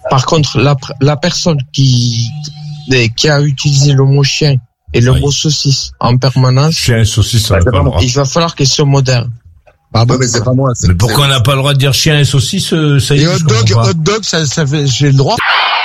Par contre, la personne qui a utilisé le mot chien et le mot saucisse en permanence. Chien et saucisse, ça n'a pas le droit. Il va falloir qu'elle soit moderne. Pardon, mais c'est pas moi. Mais pourquoi on n'a pas le droit de dire chien et saucisse, ça y est, et hot dog, ça fait, j'ai le droit.